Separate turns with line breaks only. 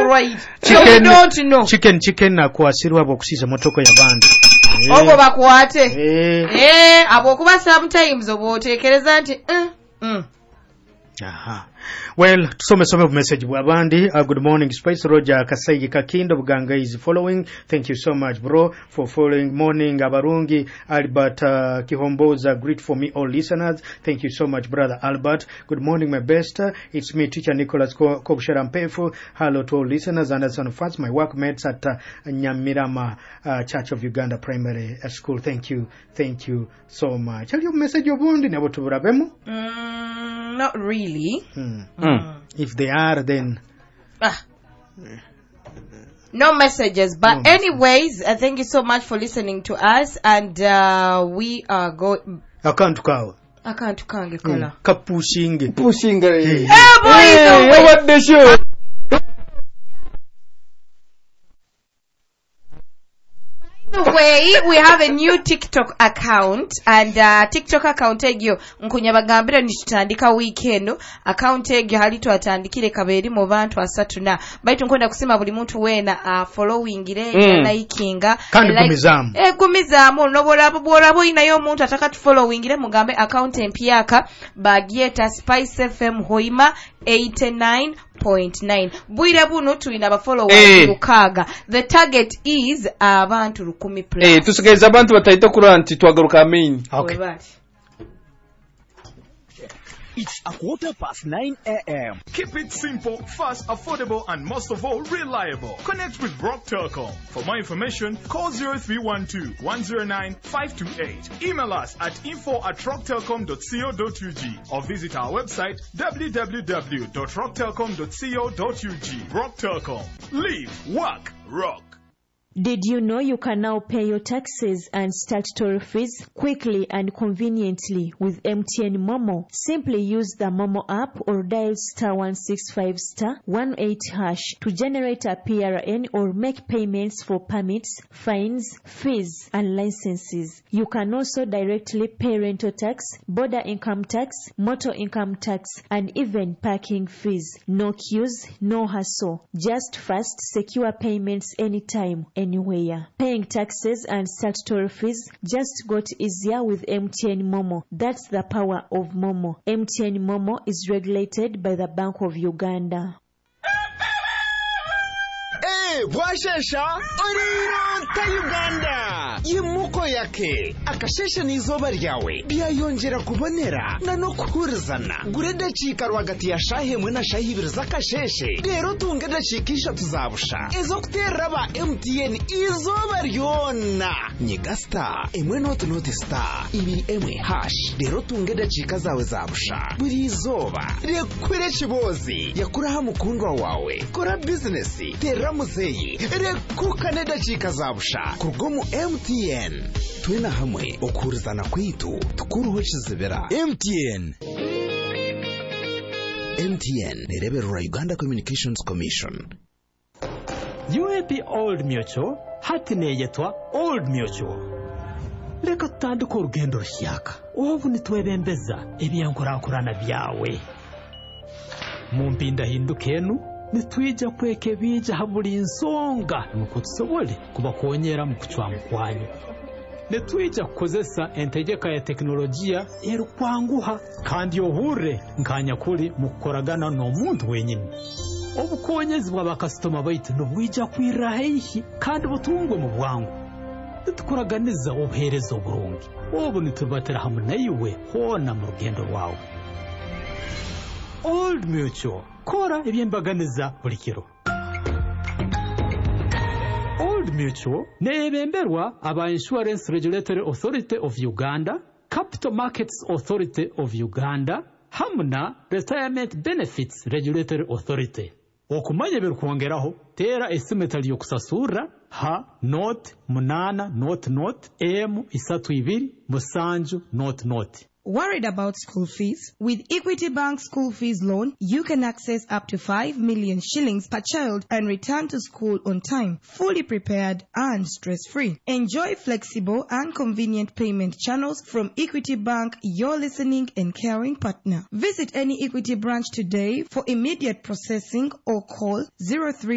right. You don't know.
Chicken na kuasirwa bokusiza motoko ya bandi.
Ogo bakwate. Abokuba sometimes obotekereza nti
Aha. Well, some message bwabandi. Good morning, Spice Roger Kasayi Kakindo Buganga is following. Thank you so much, bro, for following. Morning, Abarungi Albert Kihomboza. Greet for me, all listeners. Thank you so much, brother Albert. Good morning, my best. It's me, teacher Nicholas Kobsharampefu. Hello to all listeners. Anderson Fats, my workmates at Nyamirama Church of Uganda Primary School. Thank you so much. Have you message your bondi na botu burabemu?
Not really.
If they are, then
no messages. But anyways, thank you so much for listening to us, and we are going.
Akantu
kange kola.
Kapushinge.
What the show? By the way, we have a new TikTok account, and TikTok account egyo nkunyabagambira nitutandika weekend. Account egyo hali twatandikire kaberi mu bantu asatu na baitu nkonda kusema buli muntu wena following ile likinga
kandi kumizamu
kumizamu nobolabo inayo omuntu ataka tu following ile mugambe account empyaka bagieta Spice FM Hoima 89.9. Bwire buno tulina ba followers lukaga. The target is abantu 10 plus.
Tusigeza abantu batayita kuranti twagaruka main.
Okay.
It's 9:15 a.m.
Keep it simple, fast, affordable, and most of all, reliable. Connect with Rock Telecom. For more information, call 0312-109-528. Email us at info@rocktelecom.co.ug or visit our website www.rocktelecom.co.ug. Rock Telecom. Live, work, rock.
Did you know you can now pay your taxes and statutory fees quickly and conveniently with MTN Momo? Simply use the Momo app or dial *165*18# to generate a PRN or make payments for permits, fines, fees, and licenses. You can also directly pay rental tax, border income tax, motor income tax, and even parking fees. No queues, no hassle. Just fast, secure payments anytime, anywhere. Paying taxes and statutory fees just got easier with MTN Momo. That's the power of Momo. MTN Momo is regulated by the Bank of Uganda.
Bwashesha Orironta Uganda yimuko yake akashesha n'izuba ryawe byayongera kubonera na no kuhurizana gureda cika rwagati ya shahe mwe na shahi ibiri zakasheshe rero tungeda cikisha tuzabusha izo kuteraba MTN izuba ryona nyigasta emwe not star ibi emwe hash rero tungeda cika zawe zabusha buri izuba rekwire kibozi yakuraha mukundwa wawe kora business terra muzeyi rekuka neda cika zabusha kurgomu MTN twena hamwe okurizana kwitu tukuruho kizibera MTN nereberera Uganda Communications Commission.
UAP Old Mutual hati neyetwa Old Mutual. Leka tutandika urugendo rushyaka ubu nitwebembeza ebyankorakorana byawe mu mpinda hindukenu nitwija kweke bija haburi insonga nuko tusobole kubakonyera mu kucwa mukwanyu netwija kukozesa entegeka ya teknolojia erukwanguha kandi yohure nkanya kuri mukoragana no muntu wenyine obukonyezi bwa bakastoma baitu no bwija kwirahihi kandi butungwe mu bwangu tukuraganiza obuherezo burungi obu nitubatera hamwe nayiwe hona mu rugendo rwawe. Old Mutual kora ebyembaganiza buli kiro. Old Mutual nebemberwa aba Insurance Regulatory Authority of Uganda, Capital Markets Authority of Uganda, hamna Retirement Benefits Regulatory Authority. Okumanya berukwongeraho tera esimetali yokusasura ha not munana not m isatu ibiri musanju not.
Worried about school fees? With Equity Bank School Fees Loan, you can access up to 5 million shillings per child and return to school on time, fully prepared and stress-free. Enjoy flexible and convenient payment channels from Equity Bank, your listening and caring partner. Visit any Equity branch today for immediate processing or call 03